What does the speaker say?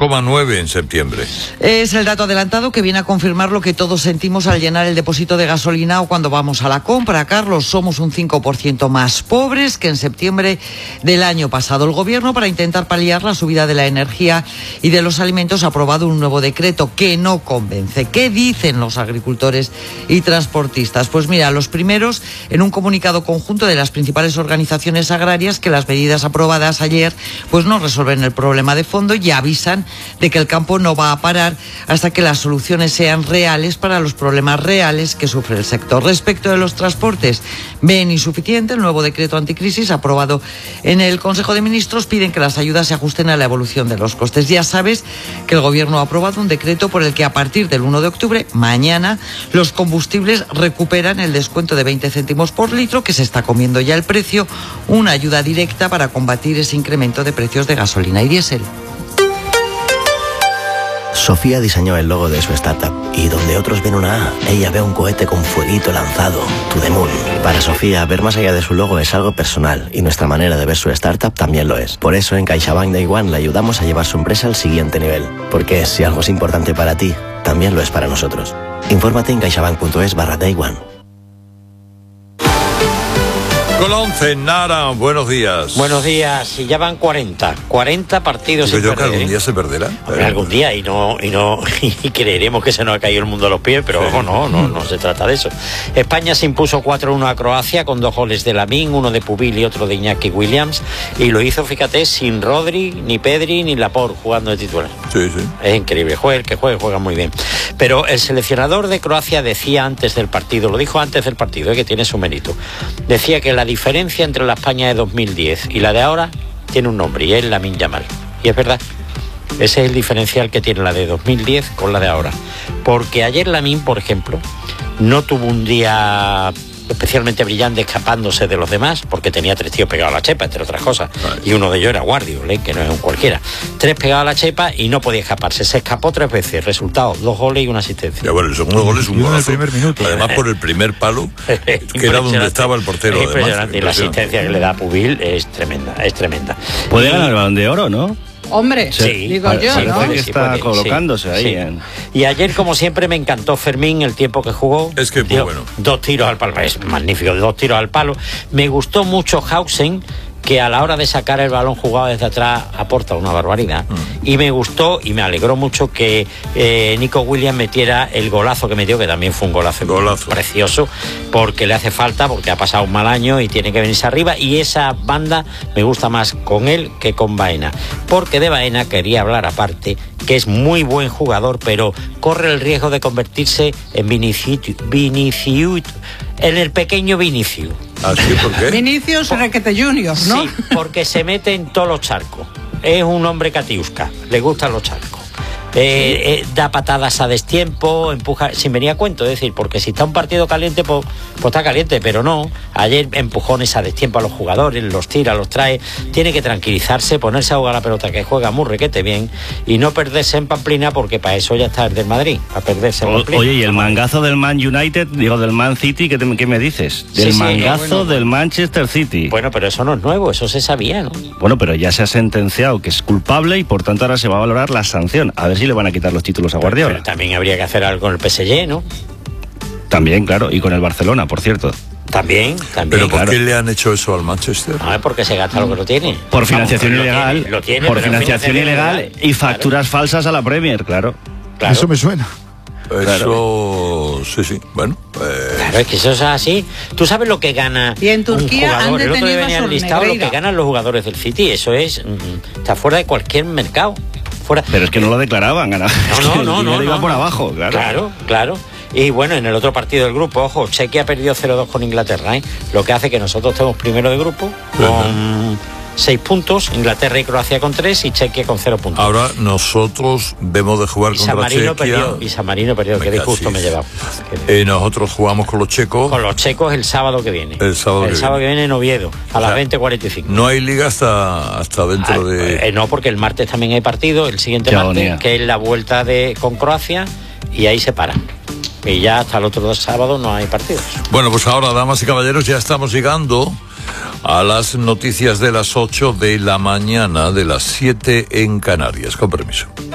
3,9 en septiembre. Es el dato adelantado que viene a confirmar lo que todos sentimos al llenar el depósito de gasolina o cuando vamos a la compra. Carlos, somos un 5% más pobres que en septiembre del año pasado. El Gobierno, para intentar paliar la subida de la energía y de los alimentos, ha aprobado un nuevo decreto que no convence. ¿Qué dicen los agricultores y transportistas? Pues mira, los primeros, en un comunicado conjunto de las principales organizaciones agrarias, que las medidas aprobadas ayer pues no resuelven el problema de fondo y avisan de que el campo no va a parar hasta que las soluciones sean reales para los problemas reales que sufre el sector. Respecto de los transportes, ven insuficiente el nuevo decreto anticrisis aprobado en el Consejo de Ministros. Piden que las ayudas se ajusten a la evolución de los costes. Ya sabes que el Gobierno ha aprobado un decreto por el que a partir del 1 de octubre, mañana, los combustibles recuperan el descuento de 20 céntimos por litro, que se está comiendo ya el precio, una ayuda directa para combatir ese incremento de precios de gasolina y diésel. Sofía diseñó el logo de su startup y donde otros ven una A, ella ve un cohete con fueguito lanzado, To The Moon. Para Sofía, ver más allá de su logo es algo personal y nuestra manera de ver su startup también lo es. Por eso en CaixaBank Day One le ayudamos a llevar su empresa al siguiente nivel. Porque si algo es importante para ti, también lo es para nosotros. Infórmate en caixabank.es/Day One. Con la 11, Nara, buenos días. Buenos días, y ya van 40 partidos sin Yo creo que perder, algún día se perderá. Algún día, y creeremos que se nos ha caído el mundo a los pies, pero sí. ojo, no se trata de eso. España se impuso 4-1 a Croacia con 2 goles de Lamín, uno de Pubil y otro de Iñaki Williams, y lo hizo, fíjate, sin Rodri, ni Pedri, ni Laporte jugando de titular. Sí. Es increíble, juega muy bien. Pero el seleccionador de Croacia decía antes del partido, lo dijo antes del partido, que tiene su mérito, decía que la diferencia entre la España de 2010 y la de ahora tiene un nombre, y es Lamine Yamal. Y es verdad, ese es el diferencial que tiene la de 2010 con la de ahora. Porque ayer Lamine, por ejemplo, no tuvo un día especialmente brillante escapándose de los demás, porque tenía 3 tíos pegados a la chepa, entre otras cosas, y uno de ellos era Guardiola, que no es un cualquiera. 3 pegados a la chepa y no podía escaparse, se escapó 3 veces, resultado 2 goles y una asistencia. Ya, bueno, el segundo gol es un golazo, en el primer minuto. Además por el primer palo, que era donde estaba el portero. Es impresionante, y la asistencia que le da a Pubil es tremenda. Puede ganar el Balón de Oro, ¿no? Hombre, sí, digo yo, parece ¿no? que está colocándose ahí. Y ayer, como siempre, me encantó Fermín, el tiempo que jugó. Es que muy bueno. 2 tiros al palo, es magnífico, 2 tiros al palo. Me gustó mucho Hausen, que a la hora de sacar el balón jugado desde atrás aporta una barbaridad. Y me gustó y me alegró mucho que Nico Williams metiera el golazo que metió, que también fue un golazo precioso, porque le hace falta, porque ha pasado un mal año y tiene que venirse arriba, y esa banda me gusta más con él que con Baena, porque de Baena quería hablar aparte, que es muy buen jugador, pero corre el riesgo de convertirse en Vinicius, en el pequeño Vinicius. ¿Así por qué? Vinicius Requete Junior, ¿no? Sí, porque se mete en todos los charcos. Es un hombre catiusca, le gustan los charcos. Da patadas a destiempo, empuja, sin venir a cuento, es decir, porque si está un partido caliente, pues está caliente, pero no. Ayer empujones a destiempo a los jugadores, los tira, los trae. Tiene que tranquilizarse, ponerse a jugar la pelota, que juega muy requete bien, y no perderse en Pamplina, porque para eso ya está el del Madrid, para perderse en Pamplina. Oye, y el mangazo del Man United, del Man City, ¿qué me dices? Del mangazo del Manchester City. Bueno, pero eso no es nuevo, eso se sabía, ¿no? Bueno, pero ya se ha sentenciado que es culpable y por tanto ahora se va a valorar la sanción. A ver si le van a quitar los títulos a Guardiola. Pero también habría que hacer algo con el PSG, ¿no? También, claro, y con el Barcelona, por cierto. También. ¿Pero por qué le han hecho eso al Manchester? No, es porque se gasta lo que lo tiene. Por financiación ilegal. Lo tiene, por financiación ilegal y facturas falsas a la Premier, claro. Eso me suena. Eso, sí, bueno. Claro, es que eso es así. Tú sabes lo que gana. Y en Turquía han el otro día detenido venía a el listado lo que ganan los jugadores del City. Eso es, está fuera de cualquier mercado. Fuera. Pero es que no lo declaraban, ganaban. No, iba por abajo, claro. Y bueno, en el otro partido del grupo, ojo, Chequia ha perdido 0-2 con Inglaterra, lo que hace que nosotros estemos primero de grupo con 6 puntos, Inglaterra y Croacia con 3 y Chequia con 0 puntos. Ahora nosotros debemos de jugar contra Chequia. Y San Marino perdió, qué disgusto me he llevado. Nosotros jugamos con los checos. Con los checos el sábado que viene. El sábado que viene en Oviedo, a las 20:45. No hay liga hasta dentro de... No, porque el martes también hay partido, el siguiente martes, que es la vuelta con Croacia, y ahí se para. Y ya hasta el otro sábado no hay partidos. Bueno, pues ahora, damas y caballeros, ya estamos llegando a las noticias de las 8 de la mañana, de las 7 en Canarias. Con permiso.